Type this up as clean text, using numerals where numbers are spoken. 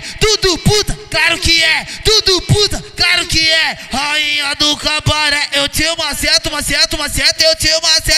tudo puta, claro que é, tudo puta, claro que é. Rainha do cabaré, eu te maceto, maceto, maceto, eu te maceto.